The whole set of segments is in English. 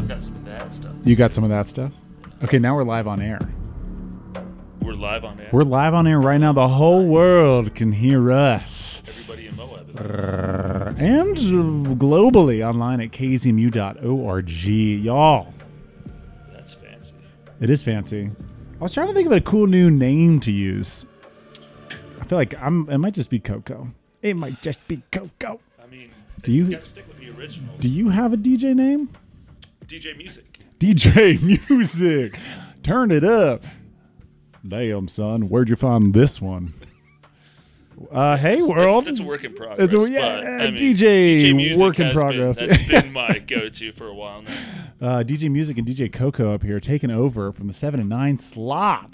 I've got some of that stuff. You got some of that stuff? Okay, now we're live on air. We're live on air. We're live on air right now. The whole world can hear us. Everybody in Moab. And globally online at kzmu.org. Y'all. That's fancy. It is fancy. I was trying to think of a cool new name to use. I feel like it might just be Coco. It might just be Coco. I mean, you gotta stick with the originals. Do you have a DJ name? DJ Music. DJ Music. Turn it up. Damn, son. Where'd you find this one? Hey, world. It's a work in progress. DJ Music work in progress. That's been my go-to for a while now. DJ Music and DJ Coco up here taking over from the 7 and 9 slot.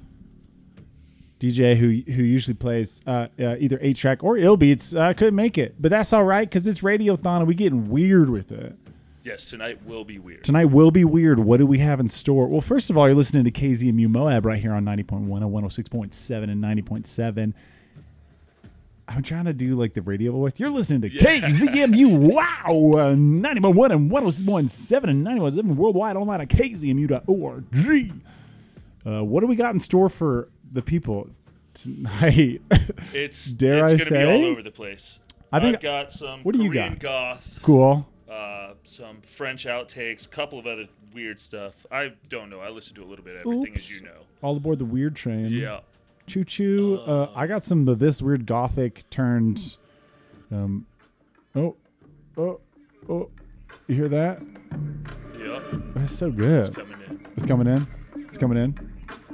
DJ who usually plays either 8-track or ill beats couldn't make it, but that's all right because it's Radiothon and we getting weird with it. Yes, tonight will be weird. Tonight will be weird. What do we have in store? Well, first of all, you're listening to KZMU Moab right here on 90.1 and 106.7 and 90.7. I'm trying to do like the radio voice. You're listening to KZMU. Wow. 90.1 and 106.7 and 90.7 worldwide online at kzmu.org. What do we got in store for the people tonight? It's Dare it's I gonna say? be all over the place. I've got some what do you Korean got? goth, Cool. some French outtakes, a couple of other weird stuff. I don't know. I listen to a little bit of everything, as you know. All aboard the weird train. Yeah. Choo choo. I got some of this weird gothic turned. You hear that? Yep. That's so good. It's coming in. It's coming in. It's coming in.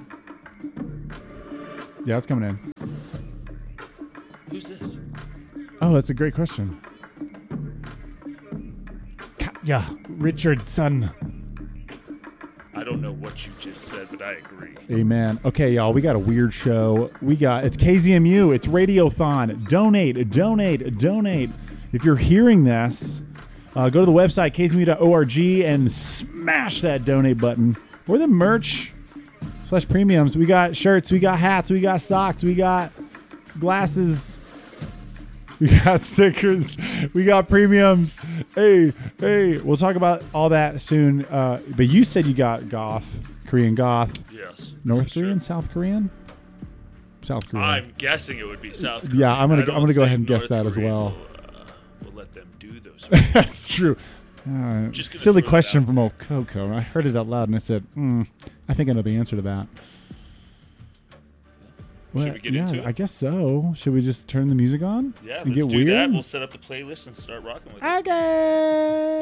Yeah, it's coming in. Who's this? Oh, that's a great question. Katya Richardson. I don't know what you just said, but I agree. Amen. Okay, y'all, we got a weird show. It's KZMU. It's Radiothon. Donate. If you're hearing this, go to the website, kzmu.org, and smash that donate button. Or the merch / premiums. We got shirts, we got hats, we got socks, we got glasses, we got stickers, we got premiums. Hey, we'll talk about all that soon. But you said you got Korean goth. Yes. North Korean, South Korean? South Korean. I'm guessing it would be South Korean. Yeah, I'm gonna go ahead and guess North that as Korean well. We'll let them do those. That's true. Just gonna silly throw it question out from old Coco. I heard it out loud and I said, I think I know the answer to that. Should we get into it? I guess so. Should we just turn the music on? Yeah, and let's get do weird? that. We'll set up the playlist and start rocking with it. Okay.